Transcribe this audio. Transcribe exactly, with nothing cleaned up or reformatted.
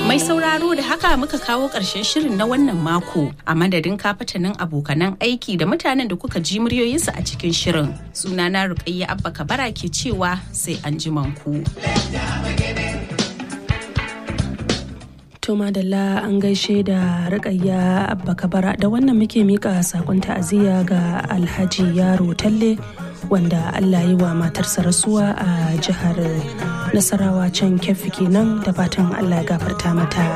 Mai sauraro da haka muka kawo ƙarshen shirin na wannan mako a madadin kafatanin abokanan aiki da mutanen da kuka ji muryoyinsu a cikin shirin. Sunana Rukayya Abba Kabara ke cewa sai an ji manku. To madalla an gaishe da Rukayya Abba Kabara, da wannan muke mika sakon ta'aziyya ga Alhaji Yaro Talle wanda Allah yi wa matarsa rasuwa a jihar Nasarawa can Keffi kenan, da fatan Allah ya gafarta mata.